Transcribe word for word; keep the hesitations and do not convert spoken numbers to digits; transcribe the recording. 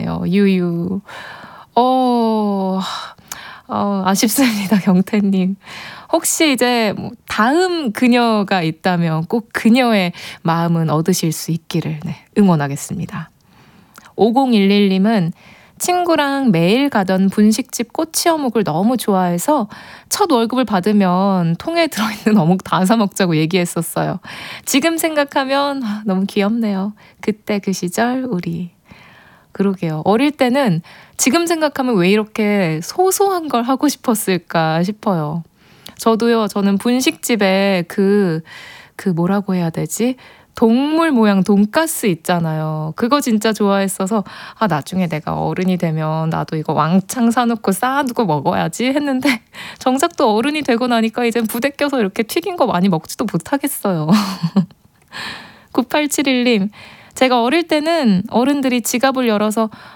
하네요. 유유. 어, 어 아쉽습니다. 경태님. 혹시 이제 뭐 다음 그녀가 있다면 꼭 그녀의 마음은 얻으실 수 있기를 네, 응원하겠습니다. 오공일일님은 친구랑 매일 가던 분식집 꼬치 어묵을 너무 좋아해서 첫 월급을 받으면 통에 들어있는 어묵 다 사 먹자고 얘기했었어요. 지금 생각하면 너무 귀엽네요. 그때 그 시절 우리. 그러게요. 어릴 때는 지금 생각하면 왜 이렇게 소소한 걸 하고 싶었을까 싶어요. 저도요. 저는 분식집에 그, 그 뭐라고 해야 되지? 동물 모양 돈가스 있잖아요. 그거 진짜 좋아했어서 아 나중에 내가 어른이 되면 나도 이거 왕창 사놓고 쌓아두고 먹어야지 했는데 정작 또 어른이 되고 나니까 이젠 부대 껴서 이렇게 튀긴 거 많이 먹지도 못하겠어요. 구팔칠일님 제가 어릴 때는 어른들이 지갑을 열어서